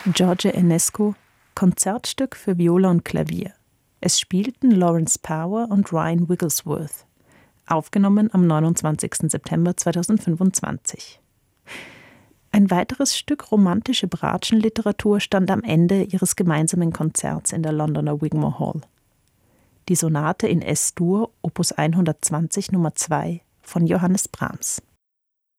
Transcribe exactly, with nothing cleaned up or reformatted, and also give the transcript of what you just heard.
George Enescu, Konzertstück für Viola und Klavier. Es spielten Lawrence Power und Ryan Wigglesworth. Aufgenommen am neunundzwanzigsten September zweitausendfünfundzwanzig. Ein weiteres Stück romantische Bratschenliteratur stand am Ende ihres gemeinsamen Konzerts in der Londoner Wigmore Hall. Die Sonate in Es-Dur, Opus hundertzwanzig Nummer zwei von Johannes Brahms.